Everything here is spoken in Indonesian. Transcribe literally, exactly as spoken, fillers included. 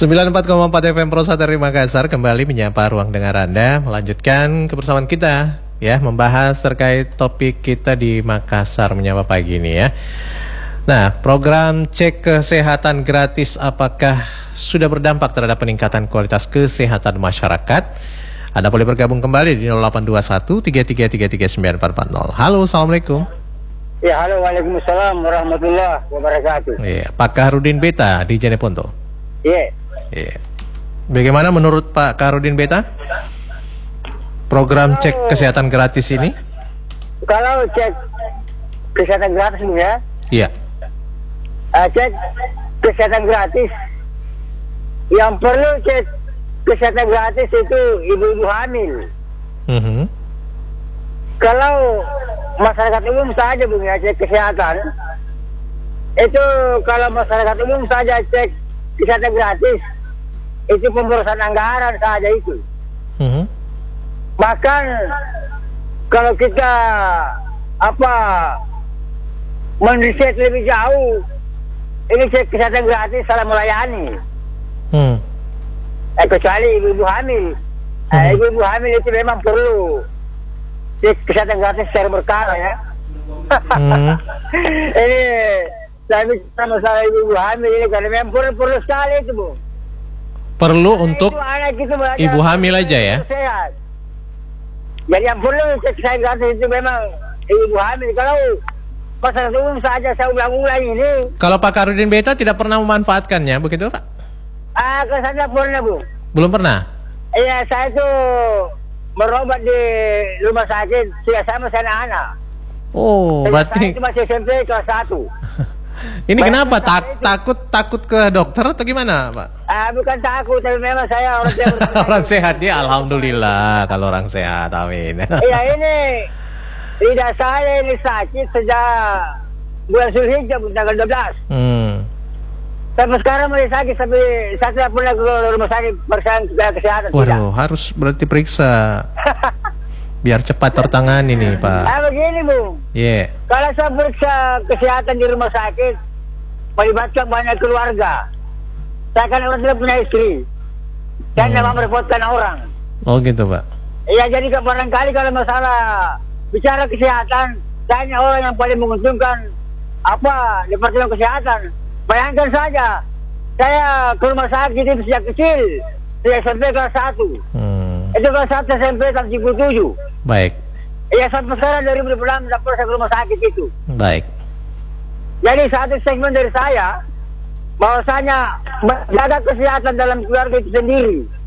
sembilan puluh empat koma empat F M Pro Sateri Makassar kembali menyapa ruang dengar Anda. Melanjutkan kebersamaan kita ya, membahas terkait topik kita di Makassar menyapa pagi ini ya. Nah, program cek kesehatan gratis apakah sudah berdampak terhadap peningkatan kualitas kesehatan masyarakat? Anda boleh bergabung kembali di nol delapan dua satu tiga tiga tiga tiga sembilan empat empat nol. Halo, Assalamualaikum. Ya, halo, waalaikumsalam warahmatullahi wabarakatuh. Iya, Pak Kaharudin Beta di Jeneponto. Iya. Iya. Bagaimana menurut Pak Kaharudin Beta program cek kesehatan gratis ini? Kalau cek kesehatan gratis ya? Iya. Uh, cek kesehatan gratis, yang perlu cek kesehatan gratis itu ibu-ibu hamil. Mm-hmm. Kalau masyarakat umum saja Bung ya cek kesehatan, itu kalau masyarakat umum saja cek kesehatan gratis, itu pemborosan anggaran saja itu. Mm-hmm. Bahkan kalau kita apa meriset lebih jauh, ini cek kesehatan gratis salah melayani. Hmm. Eh, kecuali ibu-ibu hamil. Hmm. Eh, ibu-ibu hamil itu memang perlu cek kesehatan gratis secara berkala ya. Hmm. Ini saya bicara masalah ibu-ibu hamil ini karena memang perlu, perlu sekali itu Bu. Perlu nah, untuk gitu, ibu hamil aja ya. Sehat. Jadi yang perlu cek kesehatan gratis itu memang ibu hamil. Kalau masyarakat umum saja saya ulang-ulang ini. Kalau Pak Kaharudin Beta tidak pernah memanfaatkannya, begitu Pak? Ah, kalau saya pernah Bu. Belum pernah? Iya, saya tuh berobat di rumah sakit sudah sama saya anak-anak. Oh, saya berarti itu masih S M P kelas satu. Ini Baik, kenapa? Tak, itu. takut takut ke dokter atau gimana, Pak? Ah, bukan takut, tapi memang saya orang sehat. Orang sehat ya, alhamdulillah kalau orang sehat, amin. Iya, ini lidah saya ini sakit sejak bulan Zulhijjah tanggal dua belas. Hmm. Sampai sekarang masih sakit, sampai saya tidak pernah ke rumah sakit periksa kesehatan. Waduh, tidak. harus berarti periksa. Biar cepat tertangani nih, Pak. Ah, begini, Bu. Iya. Yeah. Kalau saya periksa kesehatan di rumah sakit, melibatkan banyak keluarga. Saya kan orang tidak punya istri. Dan hmm. memang merepotkan orang. Oh gitu, Pak. Iya, jadi barangkali kalau masalah bicara kesehatan, saya orang yang paling menguntungkan apa Departemen Kesehatan. Bayangkan saja, saya ke rumah sakit itu sejak kecil, sejak S M P kelas satu. Hmm. Itu kelas satu S M P tahun tujuh puluh tujuh. Baik. Iya, sampai sekarang dari dua ribu enam tidak pernah ke rumah sakit itu. Baik. Jadi satu segmen dari saya, bahwasanya menjaga kesehatan dalam keluarga itu sendiri.